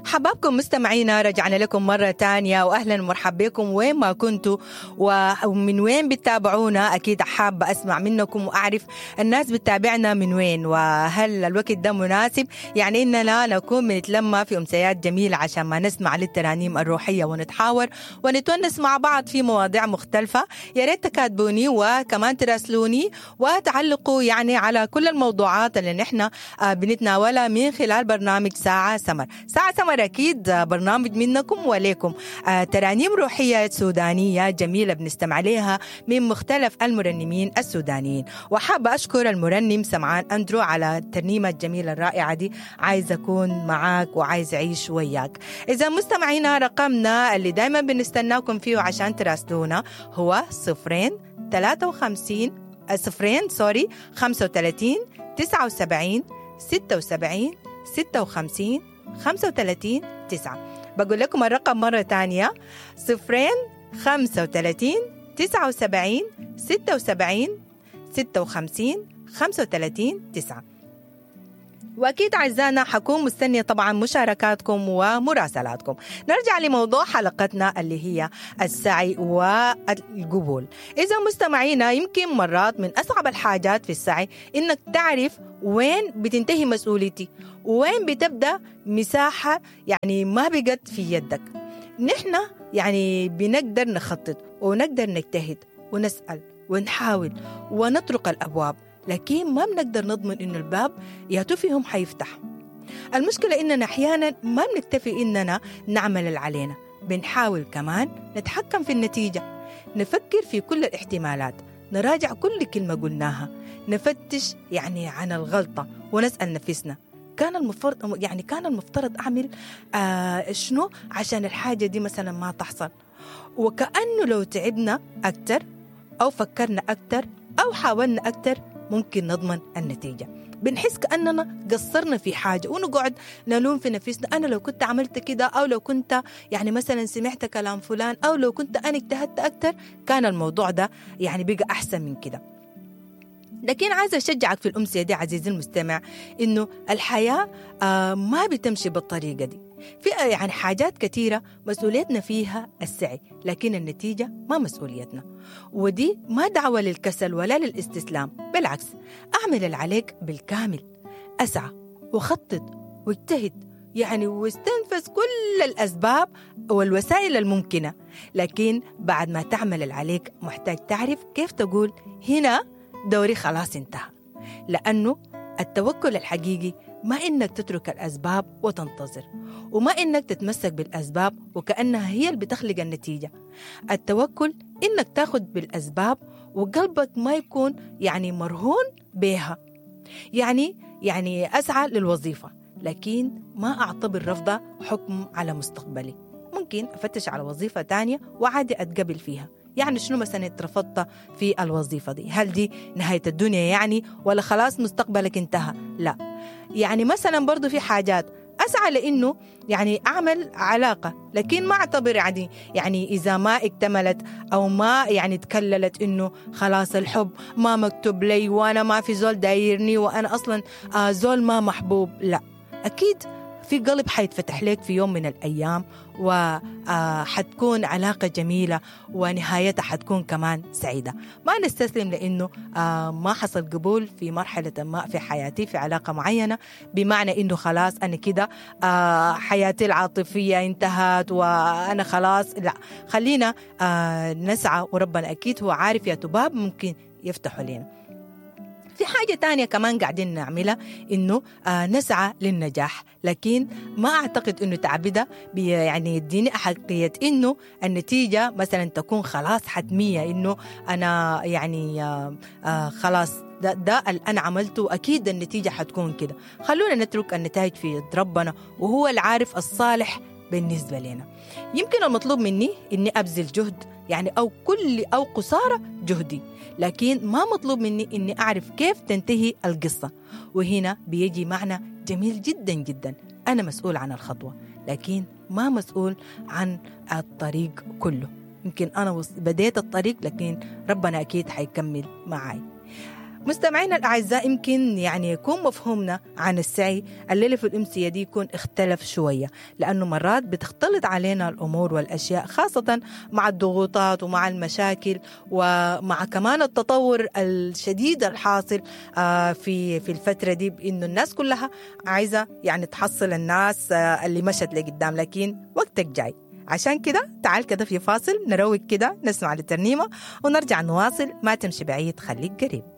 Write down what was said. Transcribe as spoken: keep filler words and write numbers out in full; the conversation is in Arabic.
حبابكم مستمعينا، رجعنا لكم مرة تانية وأهلا ومرحبا بكم وين ما كنتوا ومن وين بتتابعونا. أكيد حابة أسمع منكم وأعرف الناس بتتابعنا من وين، وهل الوقت ده مناسب يعني إننا نكون بنتلمى في أمسيات جميلة عشان ما نسمع للترانيم الروحية ونتحاور ونتونس مع بعض في مواضيع مختلفة. يا ريت تكاتبوني وكمان تراسلوني وتعلقوا يعني على كل الموضوعات اللي نحن بنتناولها من خلال برنامج ساعة سمر. ساعة سمر أكيد برنامج منكم وليكم، آه ترانيم روحية سودانية جميلة بنستمع عليها من مختلف المرنمين السودانيين. وحابة أشكر المرنم سمعان أندرو على الترنيمة الجميلة الرائعة دي، عايز أكون معاك وعايز أعيش وياك. إذا مستمعينا رقمنا اللي دايما بنستناكم فيه عشان تراسلونا هو صفرين ثلاثة وخمسين صفرين سوري خمسة وثلاثين تسعة وسبعين ستة وسبعين ستة وخمسين خمسة وثلاثين تسعة. بقول لكم الرقم مرة تانية صفرين خمسة وثلاثين تسعة وسبعين ستة وسبعين ستة وخمسين خمسة وثلاثين تسعة. وأكيد أعزائنا حكون مستنية طبعا مشاركاتكم ومراسلاتكم. نرجع لموضوع حلقتنا اللي هي السعي والقبول. إذا مستمعينا، يمكن مرات من أصعب الحاجات في السعي إنك تعرف وين بتنتهي مسؤوليتي وين بتبدأ مساحة يعني ما بقت في يدك. نحن يعني بنقدر نخطط ونقدر نجتهد ونسأل ونحاول ونطرق الأبواب، لكن ما بنقدر نضمن إنه الباب ياتو فيهم حيفتح. المشكلة إننا أحيانا ما بنكتفي إننا نعمل اللي علينا، بنحاول كمان نتحكم في النتيجة، نفكر في كل الاحتمالات، نراجع كل كلمة قلناها، نفتش يعني عن الغلطة ونسأل نفسنا كان المفترض يعني كان المفترض أعمل آه شنو عشان الحاجة دي مثلا ما تحصل. وكأنه لو تعبنا أكتر أو فكرنا أكتر أو حاولنا أكتر ممكن نضمن النتيجة. بنحس كأننا قصرنا في حاجة ونقعد نلوم في نفسنا، أنا لو كنت عملت كده أو لو كنت يعني مثلا سمعت كلام فلان أو لو كنت أنا اجتهدت أكتر كان الموضوع ده يعني بقى أحسن من كده. لكن عايزة أشجعك في الأمسية دي عزيزي المستمع إنه الحياة آه ما بتمشي بالطريقة دي. في يعني حاجات كثيرة مسؤوليتنا فيها السعي، لكن النتيجة ما مسؤوليتنا. ودي ما دعوة للكسل ولا للاستسلام، بالعكس أعمل اللي عليك بالكامل، أسعى وخطط واجتهد يعني واستنفذ كل الأسباب والوسائل الممكنة. لكن بعد ما تعمل اللي عليك محتاج تعرف كيف تقول هنا دوري خلاص انتهى. لأنه التوكل الحقيقي ما إنك تترك الأسباب وتنتظر، وما إنك تتمسك بالأسباب وكأنها هي اللي بتخلق النتيجة. التوكل إنك تاخد بالأسباب وقلبك ما يكون يعني مرهون بها. يعني يعني أسعى للوظيفة لكن ما أعتبر رفضها حكم على مستقبلي. ممكن أفتش على وظيفة تانية وعادي أتقبل فيها. يعني شنو مثلا اترفضت في الوظيفة دي، هل دي نهاية الدنيا يعني ولا خلاص مستقبلك انتهى؟ لا. يعني مثلا برضو في حاجات أسعى لأنه يعني أعمل علاقة لكن ما أعتبر يعني يعني إذا ما اكتملت أو ما يعني تكللت إنه خلاص الحب ما مكتوب لي وأنا ما في زول دايرني وأنا أصلا آه زول ما محبوب. لا، أكيد في قلب حيتفتح لك في يوم من الأيام وحتكون علاقة جميلة ونهايتها حتكون كمان سعيدة. ما نستسلم لأنه ما حصل قبول في مرحلة ما في حياتي في علاقة معينة بمعنى أنه خلاص أنا كده حياتي العاطفية انتهت وأنا خلاص. لا، خلينا نسعى وربنا أكيد هو عارف يا تباب ممكن يفتحوا لنا. في حاجة تانية كمان قاعدين نعملها إنه آه نسعى للنجاح، لكن ما أعتقد إنه تعبده يعني يديني أحقية إنه النتيجة مثلا تكون خلاص حتمية، إنه أنا يعني آه آه خلاص ده, ده اللي أنا عملته أكيد النتيجة حتكون كده. خلونا نترك النتائج في يد ربنا وهو العارف الصالح بالنسبة لنا. يمكن المطلوب مني إني أبذل جهد يعني أو كل أو قصارى جهدي، لكن ما مطلوب مني إني أعرف كيف تنتهي القصة. وهنا بيجي معنى جميل جدا جدا، أنا مسؤول عن الخطوة لكن ما مسؤول عن الطريق كله. يمكن أنا بديت الطريق لكن ربنا أكيد حيكمل معي. مستمعينا الأعزاء، يمكن يعني يكون مفهومنا عن السعي الليلة في الأمسية دي يكون اختلف شوية، لأنه مرات بتختلط علينا الأمور والأشياء، خاصة مع الضغوطات ومع المشاكل ومع كمان التطور الشديد الحاصل في في الفترة دي، بإنه الناس كلها عايزة يعني تحصل الناس اللي مشت لقدام، لكن وقتك جاي. عشان كده تعال كده في فاصل نروق كده، نسمع الترنيمة ونرجع نواصل. ما تمشي بعيد، خليك قريب.